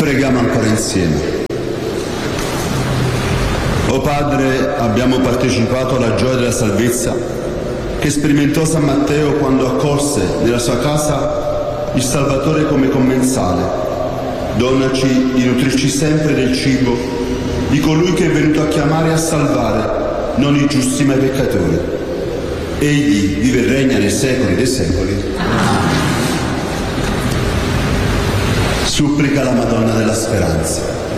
Preghiamo ancora insieme. O Padre, abbiamo partecipato alla gioia della salvezza che sperimentò San Matteo quando accolse nella sua casa il Salvatore come commensale. Donaci di nutrirci sempre del cibo di colui che è venuto a chiamare e a salvare non i giusti ma i peccatori. Egli vive e regna nei secoli dei secoli. Amen. Supplica la Madonna della Speranza.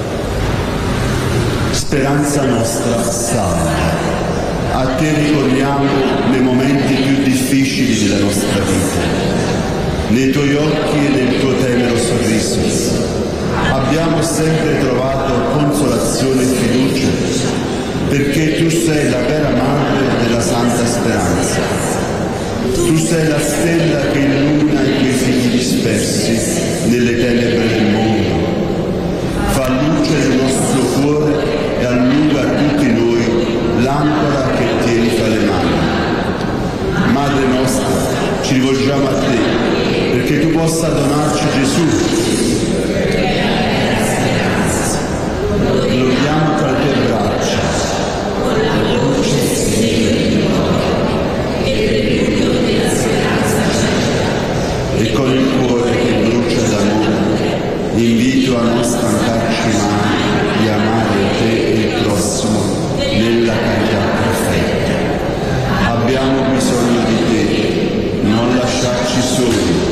Speranza nostra, salva. A te ricorriamo nei momenti più difficili della nostra vita. Nei tuoi occhi e nel tuo tenero sorriso abbiamo sempre trovato consolazione e fiducia, perché tu sei la vera madre della Santa Speranza. Tu sei la stella che illumina i tuoi figli dispersi nelle tenebre del mondo. Fa luce nel nostro cuore e allunga a tutti noi l'ancora che tieni fra le mani. Madre nostra, ci rivolgiamo a te perché tu possa donarci Gesù. Lo diamo tra le tue braccia. Con la voce della speranza e con il cuore che brucia d'amore, invito a non stancarci mai di amare te e il prossimo nella carità perfetta. Abbiamo bisogno di te, non lasciarci soli.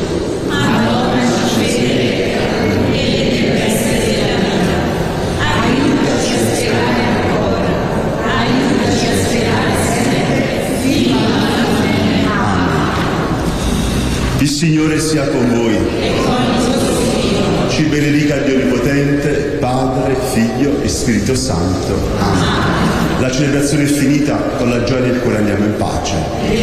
Il Signore sia con voi. Ci benedica Dio Onnipotente, Padre, Figlio e Spirito Santo. Amen. La celebrazione è finita, con la gioia del cuore andiamo in pace.